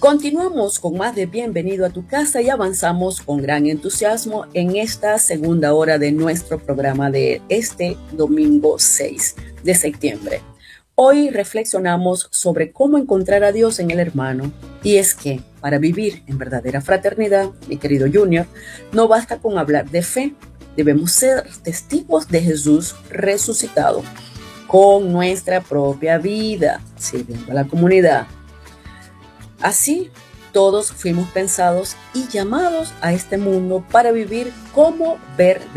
Continuamos con más de Bienvenido a tu casa y avanzamos con gran entusiasmo en esta segunda hora de nuestro programa de este domingo 6 de septiembre. Hoy reflexionamos sobre cómo encontrar a Dios en el hermano. Y es que para vivir en verdadera fraternidad, mi querido Junior, no basta con hablar de fe. Debemos ser testigos de Jesús resucitado con nuestra propia vida, sirviendo a la comunidad. Así, todos fuimos pensados y llamados a este mundo para vivir como verdaderos